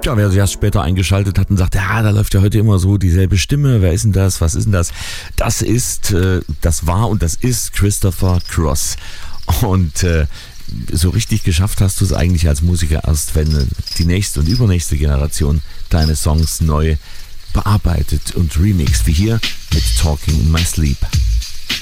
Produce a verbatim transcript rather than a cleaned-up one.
Ja, wer sich erst später eingeschaltet hat und sagt, ja, da läuft ja heute immer so dieselbe Stimme, wer ist denn das, was ist denn das? Das ist, äh, das war und das ist Christopher Cross. Und äh, so richtig geschafft hast du es eigentlich als Musiker erst, wenn die nächste und übernächste Generation deine Songs neu bearbeitet und remixt, wie hier mit Talking in My Sleep.